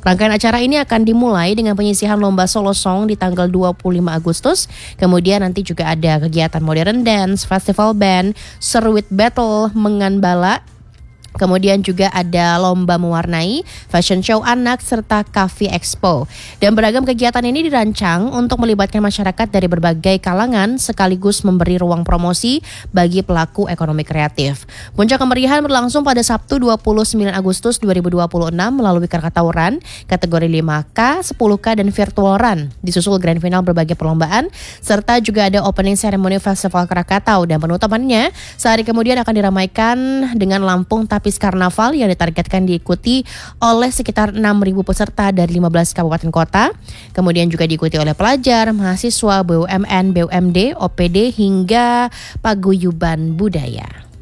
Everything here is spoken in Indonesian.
Rangkaian acara ini akan dimulai dengan penyisihan lomba solo song di tanggal 25 Agustus. Kemudian nanti juga ada kegiatan modern dance, festival band, seruit battle, mengan bala. Kemudian juga ada lomba mewarnai, fashion show anak, serta Cafe Expo. Dan beragam kegiatan ini dirancang untuk melibatkan masyarakat dari berbagai kalangan sekaligus memberi ruang promosi bagi pelaku ekonomi kreatif. Puncak kemeriahan berlangsung pada Sabtu 29 Agustus 2026 melalui Krakatauran, kategori 5K, 10K, dan virtual run. Disusul grand final berbagai perlombaan, serta juga ada opening ceremony Festival Krakatau. Dan penutupannya sehari kemudian akan diramaikan dengan Lampung Tapis Karnaval yang ditargetkan diikuti oleh sekitar 6.000 peserta dari 15 kabupaten kota. Kemudian juga diikuti oleh pelajar, mahasiswa, BUMN, BUMD, OPD hingga paguyuban budaya.